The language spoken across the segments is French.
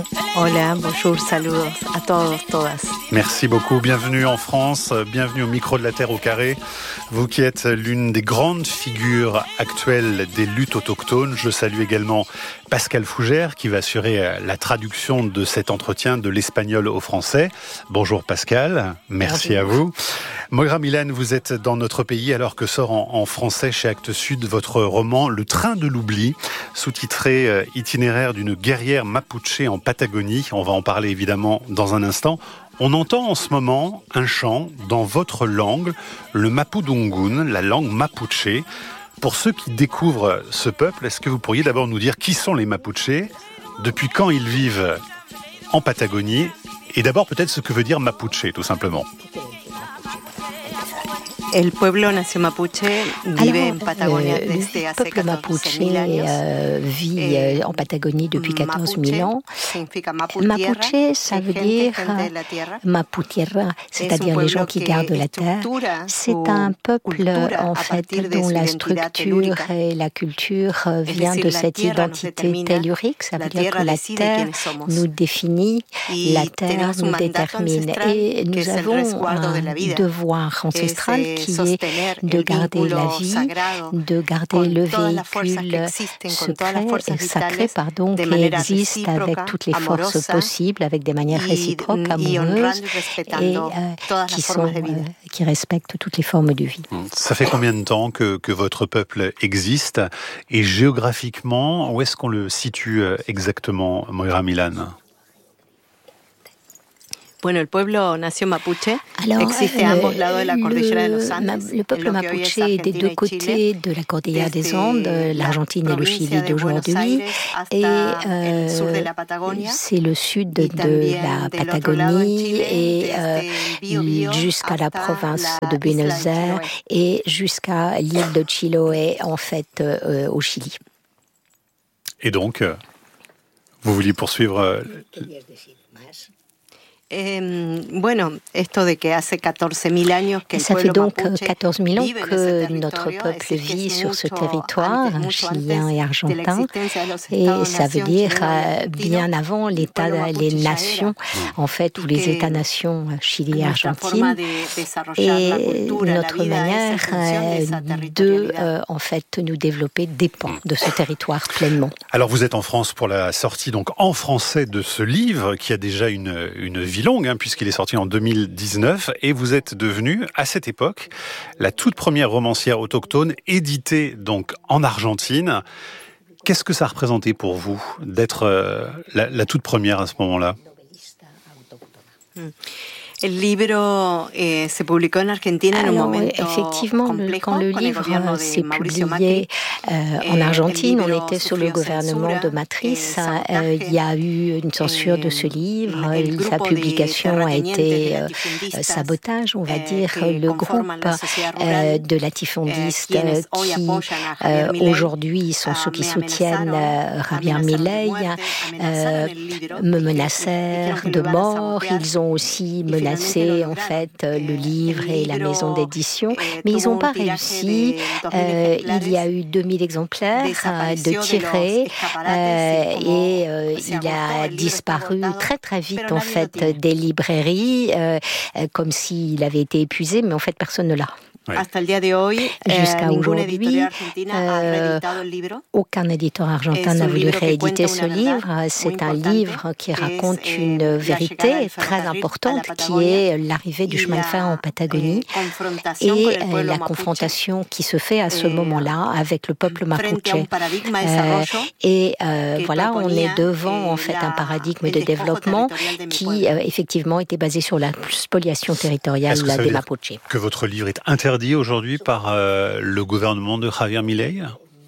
Hola, bonjour, saludos a todos, todas. Merci beaucoup, bienvenue en France, bienvenue au micro de la Terre au carré. Vous qui êtes l'une des grandes figures actuelles des luttes autochtones, je salue également Pascal Fougère qui va assurer la traduction de cet entretien de l'espagnol au français. Bonjour Pascal, merci à vous. Moira Milan, vous êtes dans notre pays alors que sort en français chez Actes Sud votre roman Le Train de l'oubli, sous-titré Itinéraire d'une guerrière mapuche en Patagonie. On va en parler évidemment dans un instant. On entend en ce moment un chant dans votre langue, le Mapudungun, la langue mapuche. Pour ceux qui découvrent ce peuple, est-ce que vous pourriez d'abord nous dire qui sont les Mapuches, depuis quand ils vivent en Patagonie, et d'abord peut-être ce que veut dire Mapuche, tout simplement. El pueblo nació mapuche, vive en Patagonia desde hace 14 000 años. Vit en Patagonie depuis 14 000 ans. Mapuche, ça veut dire Maputierra, c'est-à-dire les gens qui gardent la terre. C'est un peuple, en fait, dont la structure et la culture vient de cette identité tellurique. Ça veut dire que la terre nous définit, la terre nous détermine. Et nous avons un devoir ancestral qui est de garder la vie, de garder le véhicule sacré, qui existe avec toutes les forces possibles, avec des manières réciproques, amoureuses, et qui respectent toutes les formes de vie. Ça fait combien de temps que votre peuple existe? Et géographiquement, où est-ce qu'on le situe exactement, Moira Milan? Bueno, el pueblo nació mapuche, existe a ambos lados de la cordillera de los Andes. Le peuple mapuche est des deux côtés de la cordillère des Andes, l'Argentine et le Chili d'aujourd'hui, et c'est le sud de la Patagonie et jusqu'à la province de Buenos Aires et jusqu'à l'île de Chiloé, en fait, au Chili. Et donc, vous vouliez poursuivre... Bueno, esto de que hace 14 000 años que el Ça fait pueblo donc mapuche 14 000 ans que notre peuple vit sur ce territoire, chilien et argentin, et ça veut dire bien avant les nations, en fait, ou les États-nations Chili et Argentine, et notre manière de, en fait, nous développer dépend de ce territoire pleinement. Alors vous êtes en France pour la sortie donc en français de ce livre qui a déjà une vie longue, puisqu'il est sorti en 2019, et vous êtes devenue, à cette époque, la toute première romancière autochtone éditée donc en Argentine. Qu'est-ce que ça représentait pour vous d'être la toute première à ce moment-là? El libro se publicó en Argentina en un momento effectivement, complejo, quand le livre s'est publié en Argentine, on était sous le gouvernement de Matrice. Il y a eu une censure de ce livre. Sa publication a été sabotage, on va dire. Le groupe de latifondistes qui aujourd'hui sont ceux qui soutiennent Javier Milei me menacèrent de mort. Ils ont aussi menacé en fait le livre et la maison d'édition, mais ils n'ont pas réussi. Il y a eu 2000 exemplaires de tirés et il a disparu très très vite en fait des librairies, comme s'il avait été épuisé, mais en fait personne ne l'a. Oui. Jusqu'à aujourd'hui, aucun éditeur argentin n'a voulu rééditer ce livre. C'est un livre qui raconte une vérité très importante qui est l'arrivée du chemin de fer en Patagonie et la confrontation qui se fait à ce moment-là avec le peuple mapuche. Et voilà, on est devant en fait un paradigme de développement qui effectivement était basé sur la spoliation territoriale des Mapuches. Que votre livre est interdit aujourd'hui par le gouvernement de Javier Milei?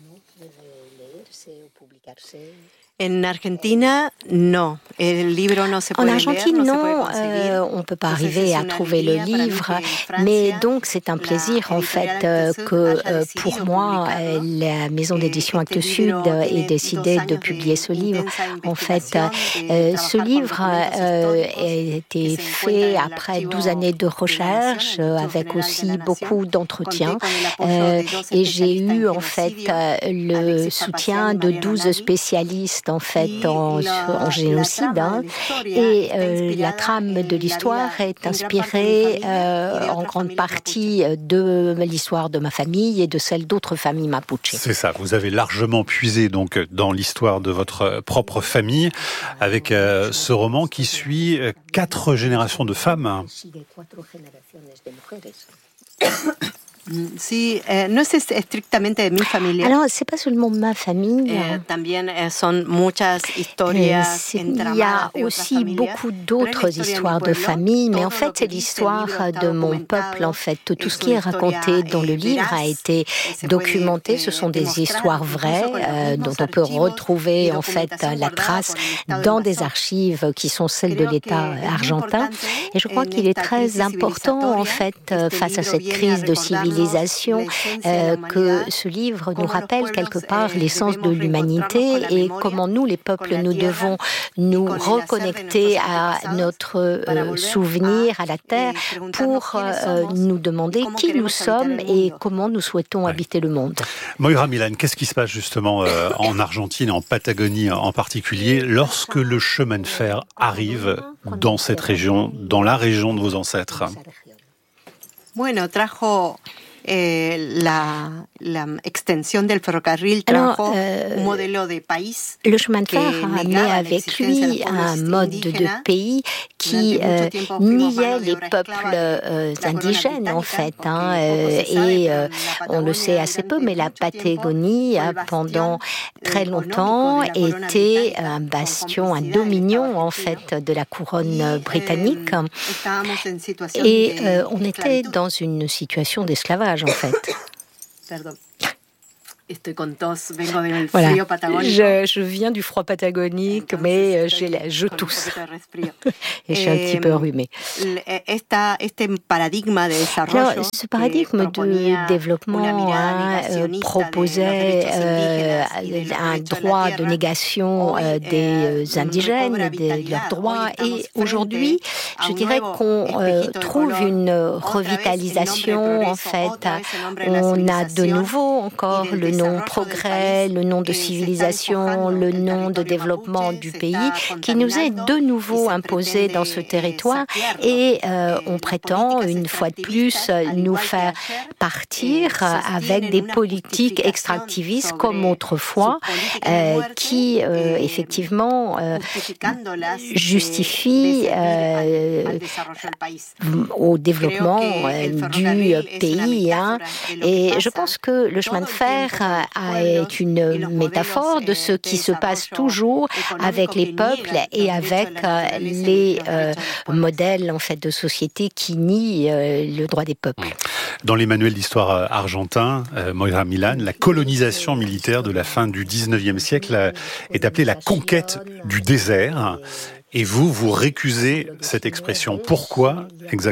En Argentina, non. El libro no se puede en Argentine, leer, non, on ne peut pas arriver à trouver le livre, mais donc c'est un plaisir en fait que pour moi, la maison d'édition Actes Sud ait décidé de publier ce livre. En fait, ce livre a été fait après 12 années de recherche, avec aussi beaucoup d'entretiens, et j'ai eu en fait le soutien de 12 spécialistes en fait en génocide. Et la trame de l'histoire est inspirée en grande partie de l'histoire de ma famille et de celle d'autres familles mapuche. C'est ça, vous avez largement puisé donc dans l'histoire de votre propre famille avec ce roman qui suit 4 générations de femmes. Sí, no es estrictamente de mi familia. Alors, c'est pas seulement ma famille. También son muchas historias il y a aussi beaucoup d'autres histoires de famille, mais en fait, c'est l'histoire de mon peuple. En fait, tout ce qui est raconté dans le livre a été documenté. Ce sont des histoires vraies dont on peut retrouver en fait la trace dans des archives qui sont celles de l'État argentin. Et je crois qu'il est très important en fait face à cette crise de civilisation que ce livre nous rappelle quelque part l'essence de l'humanité et comment nous, les peuples, nous devons nous reconnecter à notre souvenir, à la terre, pour nous demander qui nous sommes et comment nous souhaitons habiter le monde. Moira Milán, qu'est-ce qui se passe justement en Argentine, en Patagonie en particulier, lorsque le chemin de fer arrive dans cette région, dans la région de vos ancêtres? Bueno, trajo la extensión del ferrocarril trajo un modelo de país. Le chemin de fer a amené avec lui un mode de pays qui niait les peuples indigènes en fait. Et on le sait assez peu, mais la Patagonie a pendant très longtemps été un bastion, un dominion en fait de la couronne britannique. Et on était dans une situation d'esclavage en fait. Pardon. Estoy con tos, vengo del voilà. frío patagónico. Je viens du froid patagonique, mais je tousse. Et je suis un petit peu enrhumée. Alors, ce paradigme de développement proposait un droit de négation des indigènes, de leurs droits. Et aujourd'hui, je dirais qu'on trouve une revitalisation. En fait, on a de nouveau encore le nom progrès, le nom de civilisation, le nom de développement du pays qui nous est de nouveau imposé dans ce territoire et on prétend une fois de plus nous faire partir avec des politiques extractivistes comme autrefois qui effectivement justifient au développement du pays. Et je pense que le chemin de fer est une métaphore de ce qui se passe toujours avec les peuples et avec les modèles en fait de société qui nient le droit des peuples. Dans les manuels d'histoire argentin, Moira Milán, la colonisation militaire de la fin du 19e siècle est appelée la conquête du désert. Et vous récusez cette expression. Pourquoi exactement ?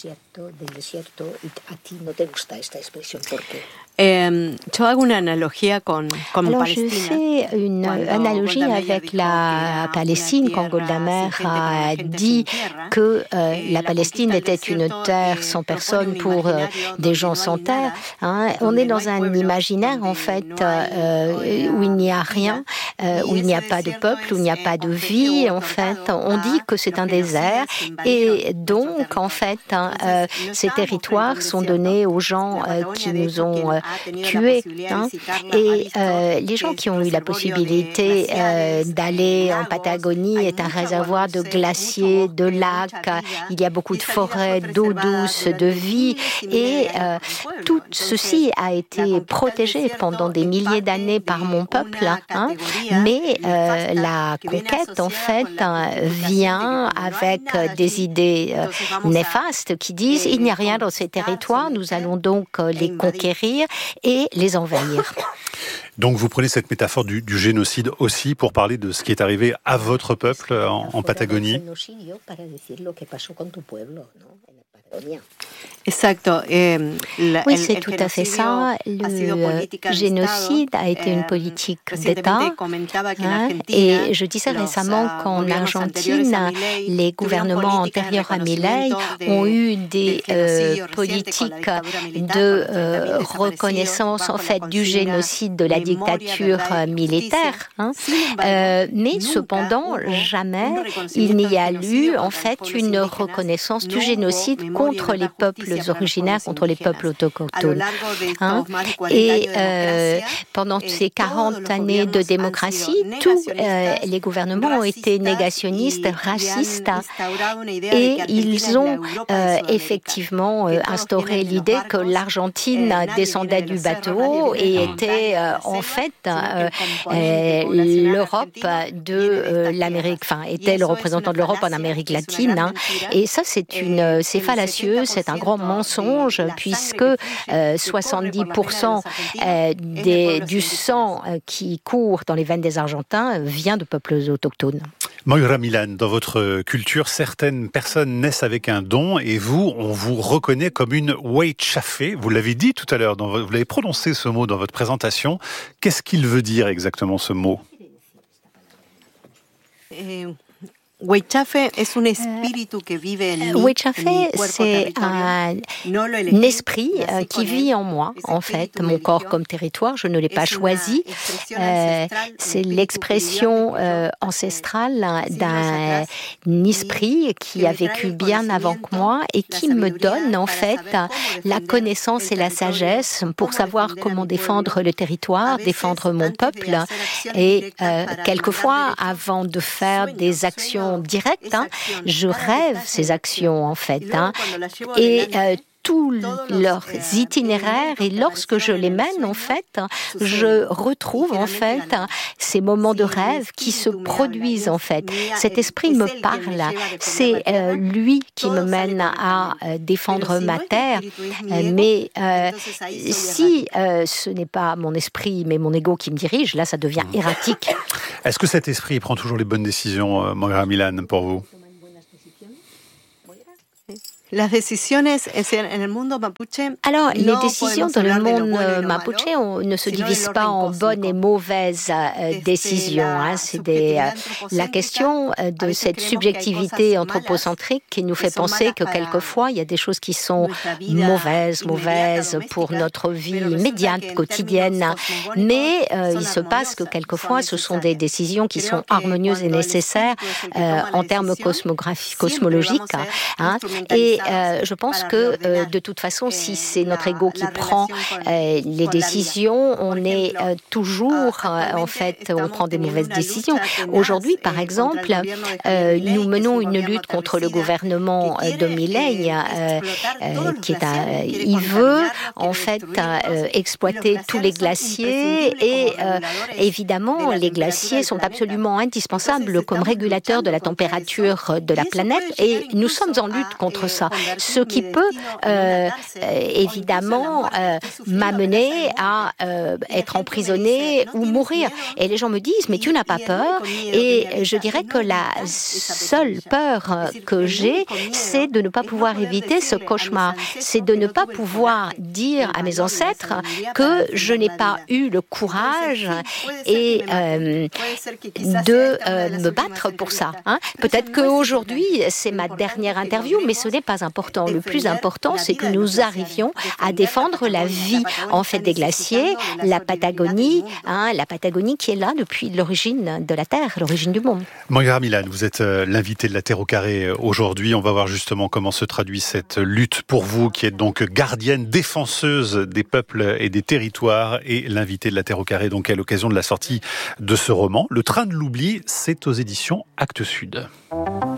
Alors, je fais une analogie avec la Palestine quand Golda a dit que la Palestine était une terre sans personne pour des gens sans terre. On est dans un imaginaire, en fait, où il n'y a rien, où il n'y a pas de peuple, où il n'y a pas de vie. En fait, on dit que c'est un désert. Et donc, en fait, ces territoires sont donnés aux gens qui nous ont tués. Et les gens qui ont eu la possibilité d'aller en Patagonie est un réservoir de glaciers, de lacs, il y a beaucoup de forêts, d'eau douce, de vie. Et tout ceci a été protégé pendant des milliers d'années par mon peuple. Mais la conquête, en fait, vient avec des idées néfastes qui disent il n'y a rien dans ces territoires, nous allons donc les conquérir et les envahir. Donc vous prenez cette métaphore du génocide aussi pour parler de ce qui est arrivé à votre peuple en Patagonie. Exacto. Oui, c'est tout à fait ça. Le génocide a été une politique d'État. Et je disais récemment qu'en Argentine, les gouvernements antérieurs à Milei ont eu des politiques de reconnaissance en fait du génocide de la dictature militaire. Mais cependant, jamais il n'y a eu en fait une reconnaissance du génocide contre les peuples originaires, contre les peuples autochtones. Et pendant ces 40 années de démocratie, tous les gouvernements ont été négationnistes, racistes, et ils ont effectivement instauré l'idée que l'Argentine descendait du bateau et était en fait l'Europe de l'Amérique, enfin était le représentant de l'Europe en Amérique latine. Et ça, c'est fallacieux, c'est un grand mensonge, puisque 70% du sang qui court dans les veines des Argentins vient de peuples autochtones. Moira Milan, dans votre culture, certaines personnes naissent avec un don et vous, on vous reconnaît comme une Huaychafé. Vous l'avez dit tout à l'heure, vous l'avez prononcé ce mot dans votre présentation. Qu'est-ce qu'il veut dire exactement ce mot ? Huaychafé, c'est un esprit qui vit en moi, en fait. Mon corps comme territoire, je ne l'ai pas choisi. C'est l'expression ancestrale d'un esprit qui a vécu bien avant que moi et qui me donne, en fait, la connaissance et la sagesse pour savoir comment défendre le territoire, défendre mon peuple. Et quelquefois, avant de faire des actions directes, je rêve ces actions en fait, et tous leurs itinéraires, et lorsque je les mène en fait, je retrouve en fait ces moments de rêve qui se produisent en fait. Cet esprit me parle, c'est lui qui me mène à défendre ma terre, mais si ce n'est pas mon esprit mais mon ego qui me dirige, là ça devient erratique. Est-ce que cet esprit prend toujours les bonnes décisions, Moira Milan, pour vous ? Alors, les décisions dans le monde mapuche ne se divisent pas en bonnes et mauvaises décisions. C'est la question de cette subjectivité anthropocentrique qui nous fait penser que quelquefois, il y a des choses qui sont mauvaises pour notre vie immédiate, quotidienne. Mais il se passe que quelquefois, ce sont des décisions qui sont harmonieuses et nécessaires en termes cosmologiques. Et je pense que de toute façon, si c'est notre ego qui prend les décisions, on est toujours, en fait, on prend des mauvaises décisions. Aujourd'hui, par exemple, nous menons une lutte contre le gouvernement de Milei, il veut en fait exploiter tous les glaciers et évidemment, les glaciers sont absolument indispensables comme régulateurs de la température de la planète et nous sommes en lutte contre ça. Ce qui peut évidemment m'amener à être emprisonné ou mourir. Et les gens me disent, mais tu n'as pas peur? Et je dirais que la seule peur que j'ai, c'est de ne pas pouvoir éviter ce cauchemar. C'est de ne pas pouvoir dire à mes ancêtres que je n'ai pas eu le courage et de me battre pour ça. Peut-être qu'aujourd'hui, c'est ma dernière interview, mais ce n'est pas important. Le plus important, c'est que nous arrivions à défendre la vie en fait des glaciers, la Patagonie qui est là depuis l'origine de la Terre, l'origine du monde. Moira Milan, vous êtes l'invitée de la Terre au Carré aujourd'hui. On va voir justement comment se traduit cette lutte pour vous, qui êtes donc gardienne, défenseuse des peuples et des territoires, et l'invitée de la Terre au Carré, donc à l'occasion de la sortie de ce roman. Le train de l'oubli, c'est aux éditions Actes Sud.